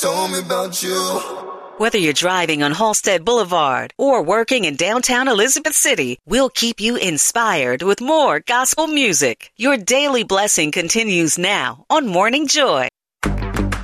told me about you. Whether you're driving on Halstead Boulevard or working in downtown Elizabeth City, we'll keep you inspired with more gospel music. Your daily blessing continues now on Morning Joy.